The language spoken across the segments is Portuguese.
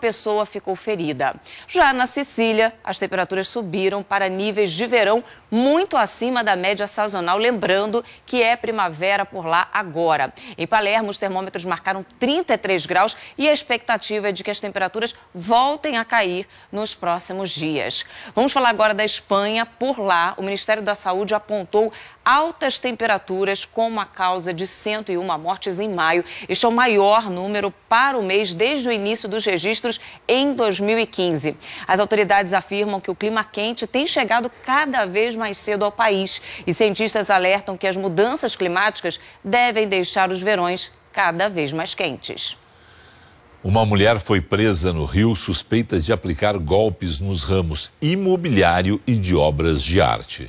pessoa ficou ferida. Já na Sicília, as temperaturas subiram para níveis de verão muito acima da média sazonal, lembrando que é primavera por lá agora. Em Palermo, os termômetros marcaram 33 graus e a expectativa é de que as temperaturas voltem a cair nos próximos dias. Vamos falar agora da Espanha. Por lá, o Ministério da Saúde apontou altas temperaturas como a causa de 101 mortes em maio. Este é o maior número para o mês desde o início dos registros em 2015. As autoridades afirmam que o clima quente tem chegado cada vez mais cedo ao país e cientistas alertam que as mudanças climáticas devem deixar os verões cada vez mais quentes. Uma mulher foi presa no Rio suspeita de aplicar golpes nos ramos imobiliário e de obras de arte.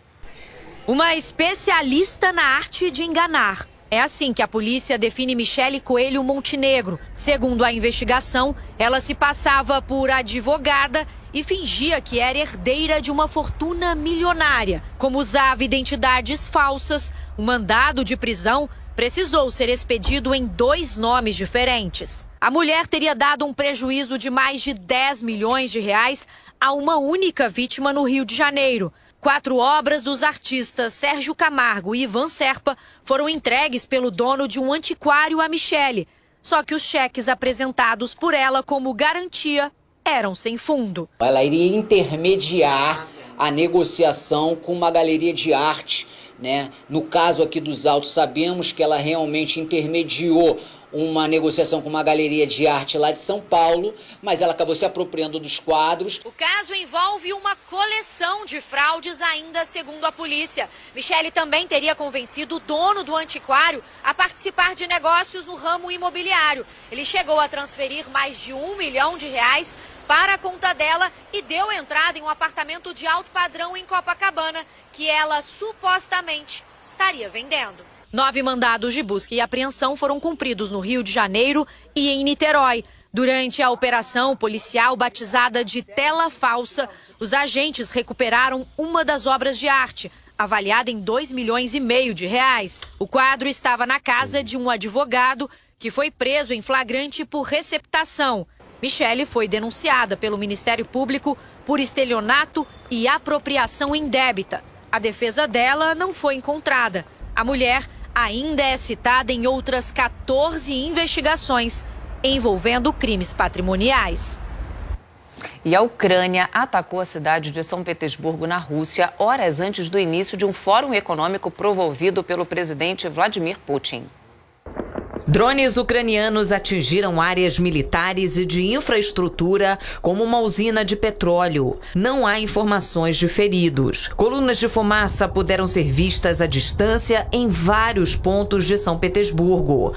Uma especialista na arte de enganar. É assim que a polícia define Michele Coelho Montenegro. Segundo a investigação, ela se passava por advogada e fingia que era herdeira de uma fortuna milionária. Como usava identidades falsas, o mandado de prisão precisou ser expedido em 2 nomes diferentes. A mulher teria dado um prejuízo de mais de 10 milhões de reais a uma única vítima no Rio de Janeiro. 4 obras dos artistas Sérgio Camargo e Ivan Serpa foram entregues pelo dono de um antiquário a Michele. Só que os cheques apresentados por ela como garantia eram sem fundo. Ela iria intermediar a negociação com uma galeria de arte, né? No caso aqui dos autos, sabemos que ela realmente intermediou uma negociação com uma galeria de arte lá de São Paulo, mas ela acabou se apropriando dos quadros. O caso envolve uma coleção de fraudes ainda segundo a polícia. Michele também teria convencido o dono do antiquário a participar de negócios no ramo imobiliário. Ele chegou a transferir mais de R$1 milhão para a conta dela e deu entrada em um apartamento de alto padrão em Copacabana, que ela supostamente estaria vendendo. 9 mandados de busca e apreensão foram cumpridos no Rio de Janeiro e em Niterói. Durante a operação policial batizada de Tela Falsa, os agentes recuperaram uma das obras de arte, avaliada em R$2,5 milhões. O quadro estava na casa de um advogado que foi preso em flagrante por receptação. Michele foi denunciada pelo Ministério Público por estelionato e apropriação indébita. A defesa dela não foi encontrada. A mulher ainda é citada em outras 14 investigações envolvendo crimes patrimoniais. E a Ucrânia atacou a cidade de São Petersburgo, na Rússia, horas antes do início de um fórum econômico promovido pelo presidente Vladimir Putin. Drones ucranianos atingiram áreas militares e de infraestrutura, como uma usina de petróleo. Não há informações de feridos. Colunas de fumaça puderam ser vistas à distância em vários pontos de São Petersburgo.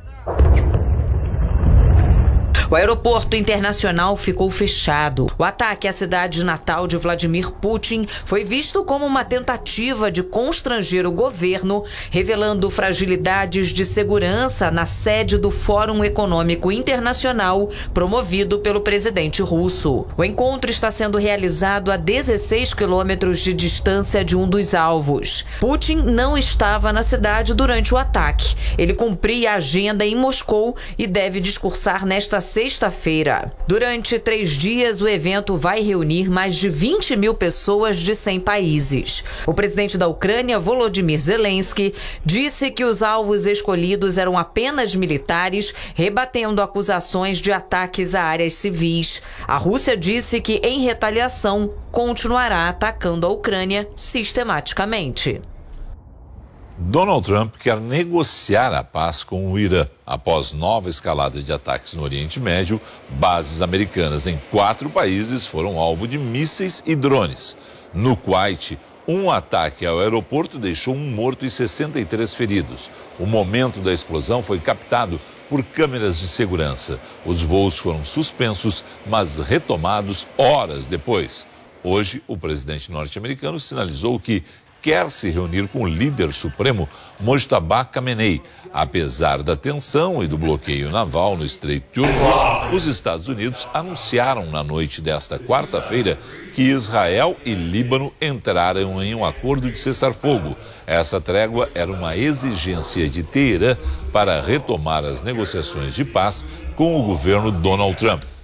O aeroporto internacional ficou fechado. O ataque à cidade natal de Vladimir Putin foi visto como uma tentativa de constranger o governo, revelando fragilidades de segurança na sede do Fórum Econômico Internacional promovido pelo presidente russo. O encontro está sendo realizado a 16 quilômetros de distância de um dos alvos. Putin não estava na cidade durante o ataque. Ele cumpria a agenda em Moscou e deve discursar nesta sexta-feira. Durante 3 dias, o evento vai reunir mais de 20 mil pessoas de 100 países. O presidente da Ucrânia, Volodymyr Zelensky, disse que os alvos escolhidos eram apenas militares, rebatendo acusações de ataques a áreas civis. A Rússia disse que, em retaliação, continuará atacando a Ucrânia sistematicamente. Donald Trump quer negociar a paz com o Irã. Após nova escalada de ataques no Oriente Médio, bases americanas em 4 países foram alvo de mísseis e drones. No Kuwait, um ataque ao aeroporto deixou 1 morto e 63 feridos. O momento da explosão foi captado por câmeras de segurança. Os voos foram suspensos, mas retomados horas depois. Hoje, o presidente norte-americano sinalizou que quer se reunir com o líder supremo Mojtaba Khamenei. Apesar da tensão e do bloqueio naval no Estreito de Hormuz, os Estados Unidos anunciaram na noite desta quarta-feira que Israel e Líbano entraram em um acordo de cessar-fogo. Essa trégua era uma exigência de Teherã para retomar as negociações de paz com o governo Donald Trump.